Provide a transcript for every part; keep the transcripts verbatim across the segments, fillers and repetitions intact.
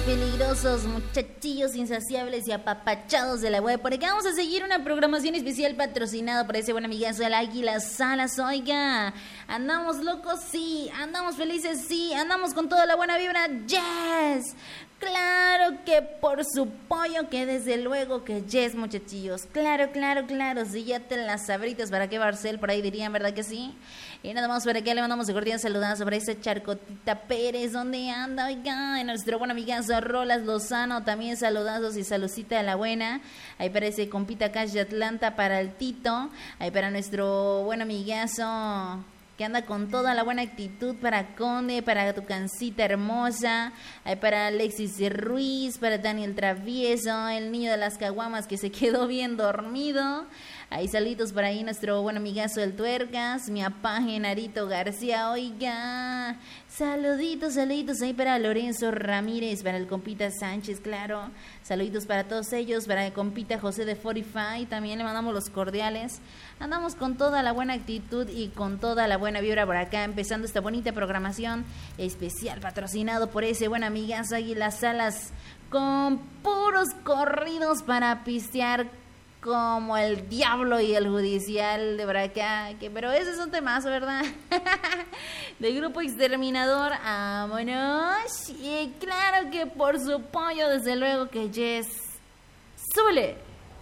peligrosos, muchachillos insaciables y apapachados de la web. Por acá vamos a seguir una programación especial patrocinada por ese buen amigazo del Águila Salas. Oiga, andamos locos, sí, andamos felices, sí, andamos con toda la buena vibra, yes. Claro que por su pollo, que desde luego que yes, muchachillos. Claro, claro, claro, si ya te las sabritas, ¿para qué Barcel? Por ahí dirían, ¿verdad que sí? Y nada más, ¿para qué le mandamos de cordial saludazo para esa Charcotita Pérez? ¿Dónde anda? Oiga, en nuestro buen amigazo Rolas Lozano, también saludazos y saludcita de la buena. Ahí para ese compita Cash de Atlanta, para el Tito. Ahí para nuestro buen amigazo que anda con toda la buena actitud, para Conde, para tu cancita hermosa, ahí para Alexis Ruiz, para Daniel Travieso, el niño de las caguamas que se quedó bien dormido. Ahí saluditos para ahí nuestro buen amigazo el Tuercas, mi apá Genarito García, oiga, saluditos, saluditos ahí para Lorenzo Ramírez, para el compita Sánchez, claro, saluditos para todos ellos, para el compita José de cuarenta y cinco, también le mandamos los cordiales. Andamos con toda la buena actitud y con toda la buena vibra por acá, empezando esta bonita programación especial patrocinado por ese buen amigazo Águila Salas, con puros corridos para pistear como el diablo y el judicial de por acá, que, pero ese es un temazo, ¿verdad? De Grupo Exterminador, vámonos. Y claro que por su pollo, desde luego que yes. ¡Súbele!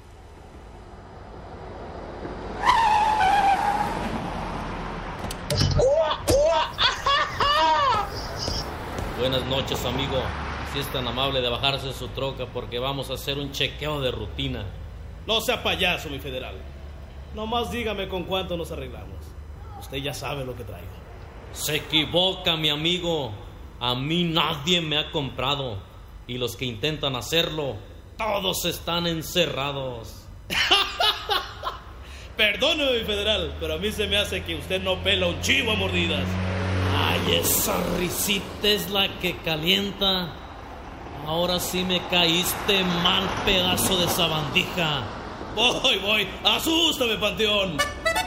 Buenas noches, amigo. Si es tan amable de bajarse su troca porque vamos a hacer un chequeo de rutina. No sea payaso, mi federal. Nomás dígame con cuánto nos arreglamos. Usted ya sabe lo que traigo. Se equivoca, mi amigo. A mí nadie me ha comprado. Y los que intentan hacerlo, todos están encerrados. Perdóneme, mi federal, pero a mí se me hace que usted no pela un chivo a mordidas. Ay, esa risita es la que calienta. Ahora sí me caíste mal, pedazo de sabandija. Voy, voy, asústame, Panteón.